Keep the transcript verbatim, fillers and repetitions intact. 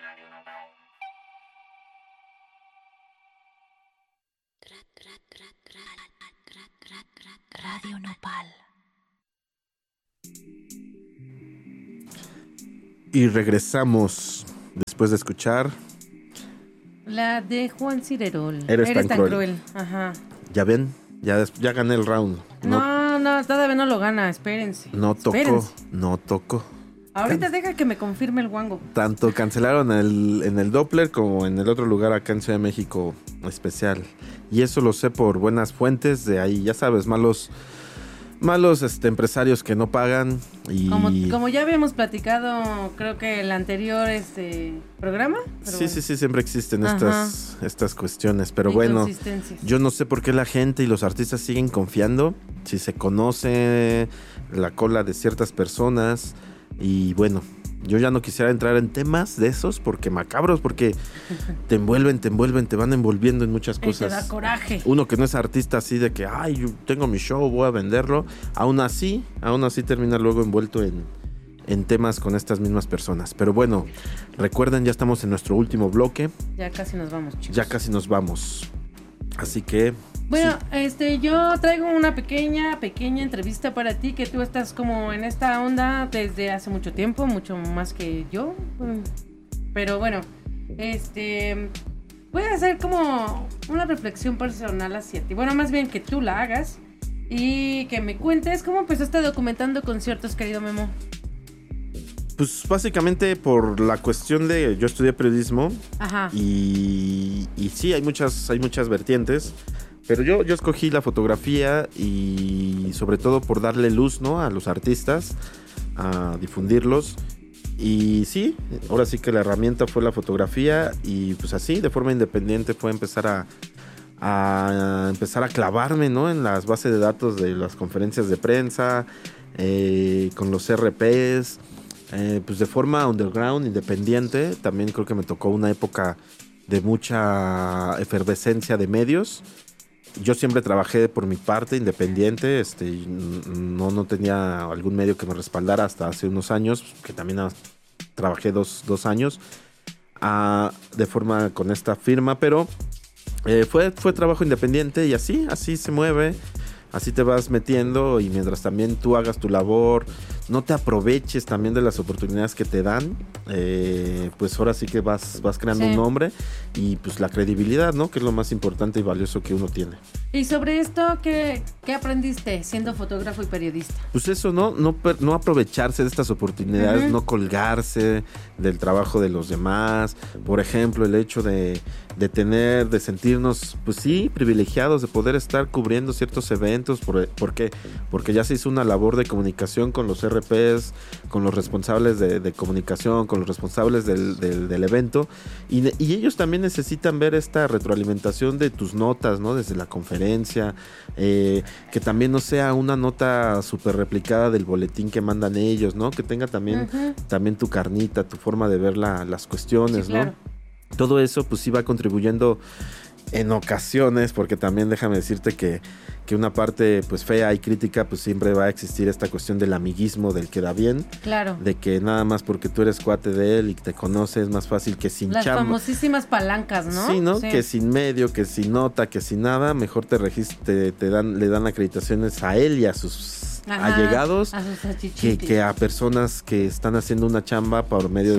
Radio Nopal. Y regresamos después de escuchar la de Juan Cirerol. Eres, Eres tan, tan cruel. cruel. Ajá. Ya ven, ya, ya gané el round. No, no, no, todavía no lo gana, espérense. No toco, espérense. no toco. Ahorita Can- deja que me confirme el guango. Tanto cancelaron el, en el Doppler como en el otro lugar acá en Ciudad de México especial. Y eso lo sé por buenas fuentes de ahí, ya sabes, malos malos este, empresarios que no pagan. Y... Como, como ya habíamos platicado, creo que el anterior este programa. Pero sí, bueno. sí, sí, siempre existen estas, estas cuestiones. Pero bueno, Inconsistencias. yo no sé por qué la gente y los artistas siguen confiando. Si se conoce la cola de ciertas personas. Y bueno, yo ya no quisiera entrar en temas de esos porque macabros, porque te envuelven, te envuelven, te van envolviendo en muchas Y te cosas. da coraje. Uno que no es artista así de que, ay, yo tengo mi show, voy a venderlo. Aún así, aún así termina luego envuelto en, en temas con estas mismas personas. Pero bueno, recuerden, ya estamos en nuestro último bloque. Ya casi nos vamos, chicos. Ya casi nos vamos. Así que... Bueno, sí. este, yo traigo una pequeña, pequeña entrevista para ti, que tú estás como en esta onda desde hace mucho tiempo, mucho más que yo. Pero bueno, este, voy a hacer como una reflexión personal hacia ti. Bueno, más bien que tú la hagas y que me cuentes cómo empezaste documentando conciertos, querido Memo. Pues básicamente por la cuestión de... Yo estudié periodismo. Ajá. Y, y sí, hay muchas, hay muchas vertientes. Pero yo, yo escogí la fotografía y sobre todo por darle luz, ¿no?, a los artistas, a difundirlos. Y sí, ahora sí que la herramienta fue la fotografía y pues así, de forma independiente fue empezar a, a empezar a clavarme, ¿no?, en las bases de datos de las conferencias de prensa, eh, con los R Ps, eh, pues de forma underground, independiente. También creo que me tocó una época de mucha efervescencia de medios. Yo siempre trabajé por mi parte, independiente, este, no, no tenía algún medio que me respaldara hasta hace unos años, que también a, trabajé dos, dos años a, de forma con esta firma, pero eh, fue, fue trabajo independiente y así, así se mueve, así te vas metiendo y mientras también tú hagas tu labor, no te aproveches también de las oportunidades que te dan, eh, pues ahora sí que vas, vas creando Sí. un nombre y pues la credibilidad, ¿no?, que es lo más importante y valioso que uno tiene. Y sobre esto, ¿qué, qué aprendiste siendo fotógrafo y periodista? Pues eso, ¿no? No, per- no aprovecharse de estas oportunidades, Uh-huh. no colgarse del trabajo de los demás. Por ejemplo, el hecho de, de tener, de sentirnos, pues sí, privilegiados, de poder estar cubriendo ciertos eventos. ¿Por, ¿por qué? Porque ya se hizo una labor de comunicación con los R Ps, con los responsables de, de comunicación, con los responsables del, del, del evento. Y, ne- y ellos también necesitan ver esta retroalimentación de tus notas, ¿no? Desde la conferencia. Eh, que también no sea una nota súper replicada del boletín que mandan ellos, ¿no? Que tenga también, Uh-huh. también tu carnita, tu forma de ver la, las cuestiones, Sí, claro. ¿no? Todo eso pues sí va contribuyendo en ocasiones, porque también déjame decirte que, que una parte pues fea y crítica, pues siempre va a existir esta cuestión del amiguismo, del que da bien, Claro. de que nada más porque tú eres cuate de él y te conoce es más fácil que sin Las chamba. famosísimas palancas, ¿no? Sí, ¿no? Que sin medio, que sin nota, que sin nada, mejor te registre, te dan, le dan acreditaciones a él y a sus Ajá, allegados a sus que, achichitis. que a personas que están haciendo una chamba por medio